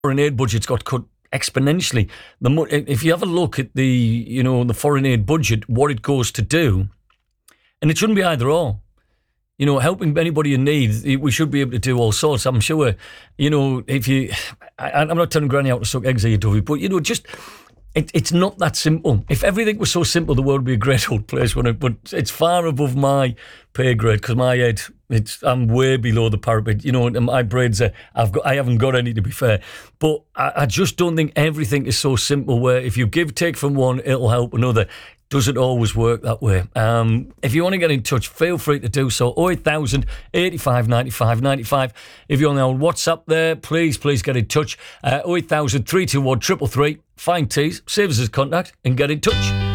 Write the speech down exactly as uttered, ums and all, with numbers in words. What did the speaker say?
foreign aid budget's got cut exponentially. The mo- if you have a look at the, you know, the foreign aid budget, what it goes to do, and it shouldn't be either or. You know, helping anybody in need, we should be able to do all sorts. I'm sure, you know, if you, I, I'm not telling Granny how to suck eggs, are you, Dovey? But, you know, just, it, it's not that simple. If everything was so simple, the world would be a great old place, wouldn't it? But it's far above my pay grade, because my head, it's, I'm way below the parapet. You know, and my brains are, I've got, I haven't got any, to be fair. But I, I just don't think everything is so simple where if you give, take from one, it'll help another. Doesn't always work that way. Um, if you want to get in touch, feel free to do so. oh eight thousand, eighty-five, ninety-five, ninety-five. If you're on the old WhatsApp there, please, please get in touch. Uh, oh eight thousand, three two one, three three three. Find Tees, save us as contact, and get in touch.